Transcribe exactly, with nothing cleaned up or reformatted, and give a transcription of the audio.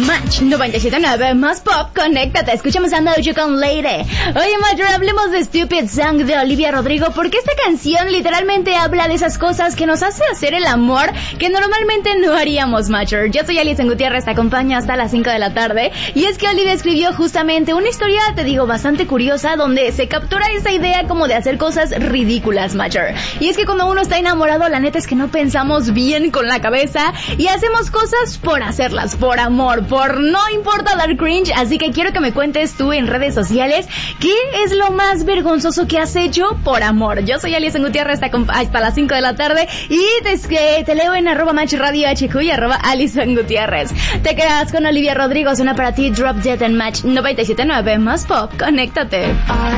Match noventa y siete punto nueve más pop, conéctate, escuchamos a Doja con Lady. Oye, Matcher, hablemos de Stupid Song de Olivia Rodrigo, porque esta canción literalmente habla de esas cosas que nos hace hacer el amor que normalmente no haríamos, Matcher. Yo soy Alison Gutiérrez, te acompaño hasta las cinco de la tarde, y es que Olivia escribió justamente una historia, te digo, bastante curiosa, donde se captura esa idea como de hacer cosas ridículas, Matcher. Y es que cuando uno está enamorado, la neta es que no pensamos bien con la cabeza y hacemos cosas por hacerlas, por amor, por no importa dar cringe. Así que quiero que me cuentes tú en redes sociales qué es lo más vergonzoso que has hecho por amor. Yo soy Alison Gutiérrez hasta, hasta las cinco de la tarde y te, te leo en arroba match radio hq y arroba Alison Gutiérrez. Te quedas con Olivia Rodrigo, suena para ti Drop Dead en Match noventa y siete punto nueve más pop, conéctate.